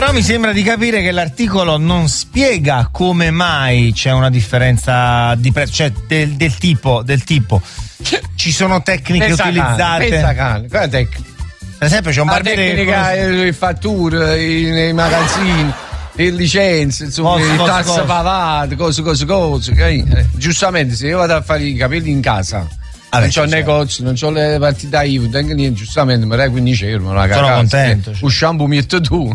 Però mi sembra di capire che l'articolo non spiega come mai c'è una differenza di prezzo, cioè del tipo. Ci sono tecniche utilizzate. Per esempio c'è un barbiere tecnica, le fatture nei magazzini, le licenze, insomma, le tasse pagate, cose. Giustamente, se io vado a fare i capelli in casa, non c'ho il negozio, non c'ho le partite IVA, tengo niente, giustamente mi dai 15 euro. Sono contento. Un shampoo metto tu.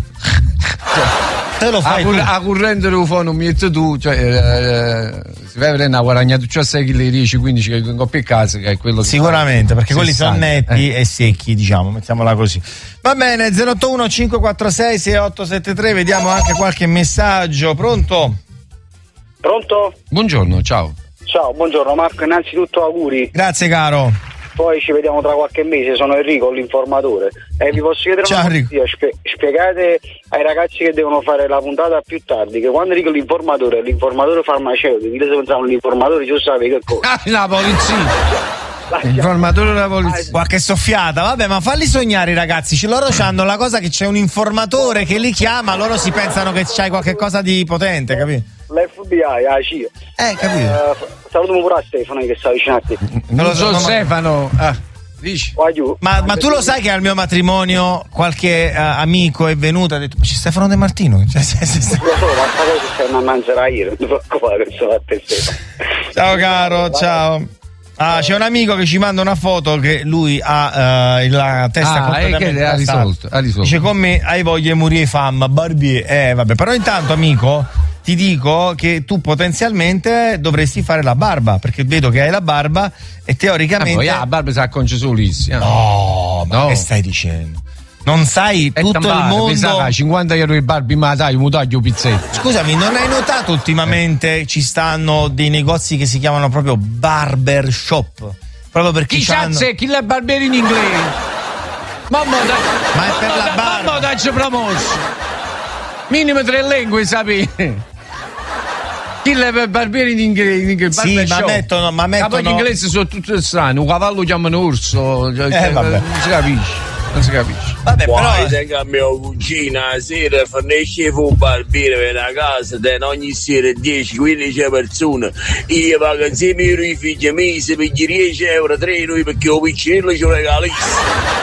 Te lo fai a corrente lo fa non metto tu, cioè si va a prendere una guadagnatura 6 kg 10 15 che vengo più a casa, che è quello che sicuramente, perché quelli sono netti e secchi, diciamo, mettiamola così. Va bene, 081 546 6873, vediamo anche qualche messaggio. Pronto? Buongiorno, ciao. Ciao, buongiorno Marco, innanzitutto auguri. Grazie caro. Poi ci vediamo tra qualche mese, sono Enrico, l'informatore. E vi posso chiedere una cosa, spiegate ai ragazzi che devono fare la puntata più tardi, che quando dico l'informatore farmaceutico, dite se pensano all'informatore, già sape che cosa. La polizia. L'informatore della polizia. Qualche soffiata, vabbè, ma falli sognare i ragazzi. Loro hanno la cosa che c'è un informatore che li chiama, loro si pensano che c'hai qualche cosa di potente, capito? L'FBI, la CIA. Capito. Salutiamo pure a Stefano che sta vicino a te. Non lo so, Stefano. Dici. Ma tu lo sai che al mio matrimonio qualche amico è venuto e ha detto: ma c'è Stefano De Martino? Lo so, ma sta cosa stai a mangiare io, non ti preoccupare, sono a te, Stefano. Ciao caro, ciao. C'è un amico che ci manda una foto che lui ha la testa completamente ha risolto. Dice: con me hai voglia di morire fam, barbier. Vabbè, però intanto amico ti dico che tu potenzialmente dovresti fare la barba, perché vedo che hai la barba e teoricamente la barba si acconcia solissima. No, che stai dicendo? Non sai tutto il mondo. 50 euro di barbi, ma dai, un taglio pizzetto. Scusami, non hai notato ultimamente ci stanno dei negozi che si chiamano proprio barber shop? Proprio perché chi la barbiere in inglese? Ma è per la barba. Ma dacci promosso. Minimo 3 lingue, sapete? Chi le barbiere in inglese? Sì, ma mettono. Poi gli inglesi sono tutti strani. Un cavallo chiamano orso. Non si capisce. Vabbè, però tengo a mia cugina la sera fornisce un barbiere per la casa, ogni sera 10-15 persone. Io pago insieme ai figli miei, se per 10 euro 3 noi perché un piccinello ci regalissimo.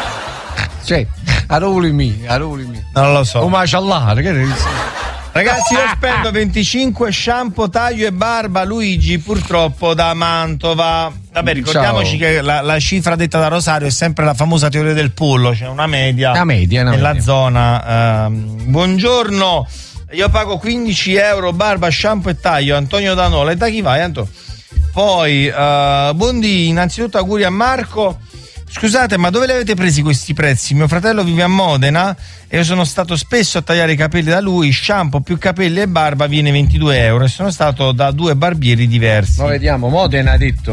Cioè, a roli mi. Non lo so. Oh, mashallah, ragazzi, io spendo 25 shampoo, taglio e barba Luigi, purtroppo da Mantova. Vabbè, ricordiamoci che la cifra detta da Rosario è sempre la famosa teoria del pollo, c'è una media nella zona. Buongiorno, io pago 15 euro barba, shampoo e taglio. Antonio Danola. E da chi vai, Antonio? Poi buondì, innanzitutto auguri a Marco. Scusate, ma dove li avete presi questi prezzi? Mio fratello vive a Modena e io sono stato spesso a tagliare i capelli da lui. Shampoo più capelli e barba viene 22 euro e sono stato da 2 barbieri diversi. Ma vediamo, Modena ha detto.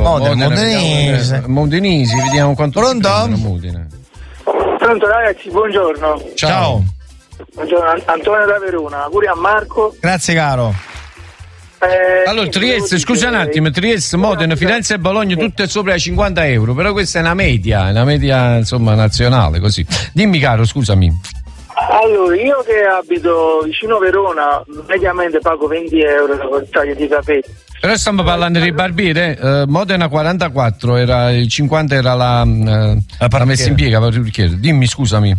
Modenesi, vediamo quanto. Pronto? Modena. Pronto ragazzi, buongiorno. Ciao. Buongiorno, Antonio da Verona. Auguri a Marco. Grazie caro. Allora Trieste, scusa un attimo, Trieste, Modena, Firenze e Bologna tutte sopra i 50 euro, però questa è una media insomma nazionale, così. Dimmi caro, scusami. Allora, io che abito vicino Verona mediamente pago 20 euro per il taglio di capelli. Però stiamo parlando di barbiere, Modena 44, era il 50 era la messa in piega, dimmi scusami.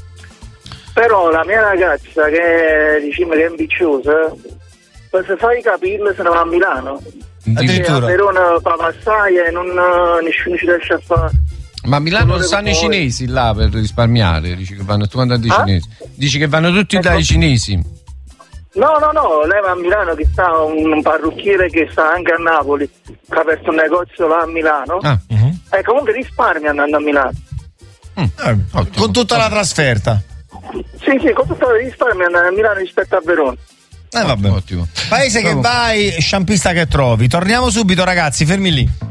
Però la mia ragazza che diciamo che è ambiziosa, se fai i capelli se ne va a Milano. Addirittura. A Verona fa passaia e nessuno ci riesce a fare. Ma a Milano non stanno i cinesi là per risparmiare, dici che vanno cinesi. Dici che vanno tutti dai cinesi. No, lei va a Milano, che sta un parrucchiere che sta anche a Napoli, che ha aperto un negozio là a Milano. E comunque risparmia andando a Milano. Con tutta la trasferta. Sì, con tutta la risparmia andando a Milano rispetto a Verona. Vabbè. Ottimo. Paese che vai, sciampista che trovi. Torniamo subito ragazzi, fermi lì.